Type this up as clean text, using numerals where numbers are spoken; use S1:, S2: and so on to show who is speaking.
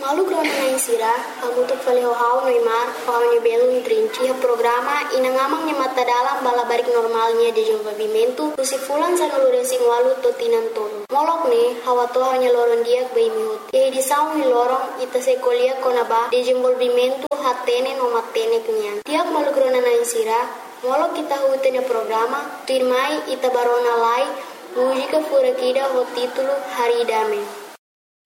S1: Malu krona na insira, hamutuk fale hau Neymar, hau ni belum trinci ha programa inangamang ni mata dalam bala barik normalnya de desenvolvimento, usifulan sa nulurensing walu totinan tolo. Molok ne, hawa to hanya loron diak bai mihut. Ye di saung ni lorong ita sekolia konaba de desenvolvimento hatene no matene kenyan. Tiak malu krona na insira, molok kita hutenya programa, tirmai ita barona lai, mujika furakida ho titulo Hari Dame.